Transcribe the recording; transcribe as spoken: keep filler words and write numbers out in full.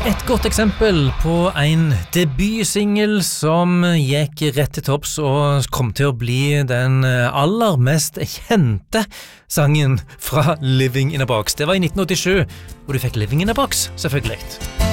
Et godt eksempel på en debutsingel som gikk rett til topps og kom til å bli den aller mest kjente sangen fra Living in a Box. Det var i nitten åttisju, hvor du fikk Living in a Box, selvfølgelig.